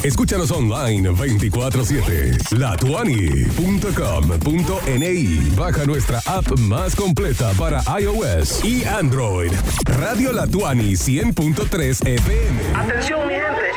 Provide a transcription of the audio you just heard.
Escúchanos online 24/7. latuani.com.ni. Baja nuestra app más completa para iOS y Android. Radio La Tuani 100.3 FM. Atención, mi gente.